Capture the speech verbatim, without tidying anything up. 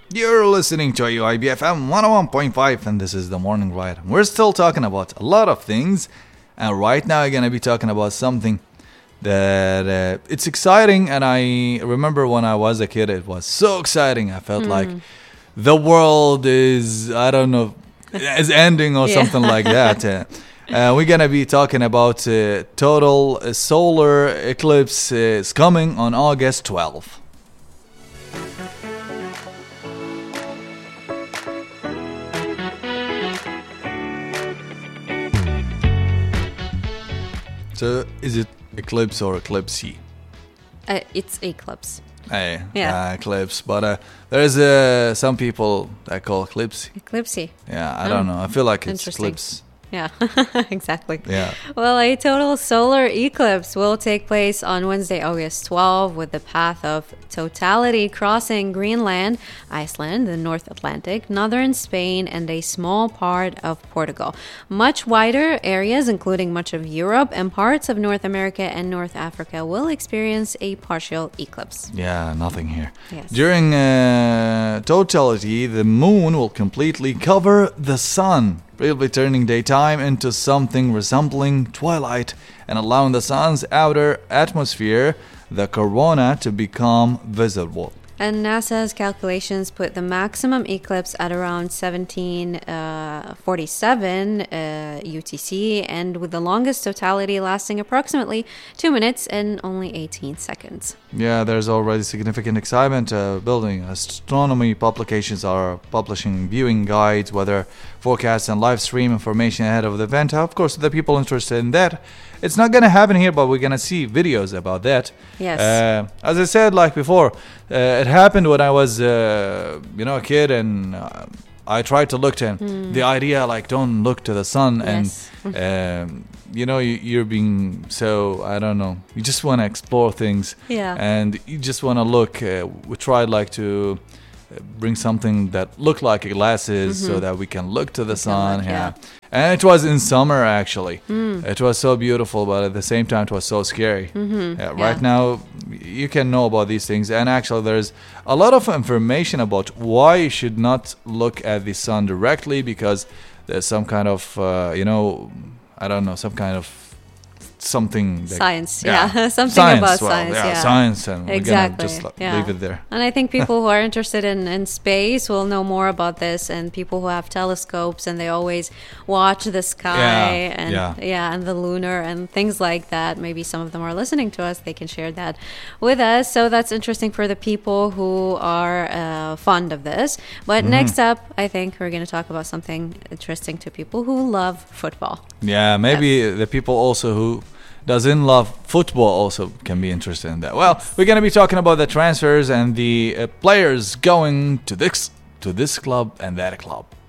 You're listening to U I B F M one oh one point five, and this is the Morning Ride. We're still talking about a lot of things, and right now we're going to be talking about something that uh, it's exciting. And I remember when I was a kid, it was so exciting. I felt mm. like the world is, I don't know, is ending or yeah. something like that. Uh, uh, we're going to be talking about uh, total uh, solar eclipse uh, is coming on August twelfth. So is it eclipse or eclipse? Uh, it's eclipse. Hey, yeah, uh, eclipse. But uh, there's uh, some people that call eclipse. Eclipse. Yeah, I oh, don't know. I feel like it's eclipse. Yeah, exactly. Yeah. Well, a total solar eclipse will take place on Wednesday, August twelfth, with the path of totality crossing Greenland, Iceland, the North Atlantic, northern Spain, and a small part of Portugal. Much wider areas, including much of Europe and parts of North America and North Africa, will experience a partial eclipse. Yeah, nothing here. Yes. During uh, totality, the moon will completely cover the sun, really turning daytime into something resembling twilight and allowing the sun's outer atmosphere, the corona, to become visible. And NASA's calculations put the maximum eclipse at around seventeen forty-seven uh, U T C, and with the longest totality lasting approximately two minutes and only eighteen seconds. Yeah, there's already significant excitement uh, building. Astronomy publications are publishing viewing guides, weather forecasts, and live stream information ahead of the event. Of course, the people interested in that, it's not going to happen here, but we're going to see videos about that. Yes. Uh, as I said, like before, uh, it happened when I was, uh, you know, a kid, and uh, I tried to look to mm. the idea, like, don't look to the sun, yes. and um, you know, you, you're being so, I don't know, you just want to explore things, yeah, and you just want to look. Uh, we tried like to bring something that looked like glasses mm-hmm. so that we can look to the sun. Look, yeah. yeah. And it was in summer, actually. Mm. It was so beautiful, but at the same time, it was so scary. Mm-hmm. Yeah, right yeah. now, you can know about these things. And actually, there's a lot of information about why you should not look at the sun directly, because there's some kind of, uh, you know, I don't know, some kind of something that, science yeah, yeah. something science, about well, science yeah, yeah science, and exactly. we're gonna just yeah. leave it there. And I think people who are interested in, in space will know more about this, and people who have telescopes and they always watch the sky yeah. and yeah. yeah and the lunar and things like that. Maybe some of them are listening to us, they can share that with us, so that's interesting for the people who are uh, fond of this. But mm-hmm. next up, I think we're going to talk about something interesting to people who love football. Yeah, maybe yes. the people also who doesn't love football also can be interested in that. Well, we're going to be talking about the transfers and the uh, players going to this to this club and that club.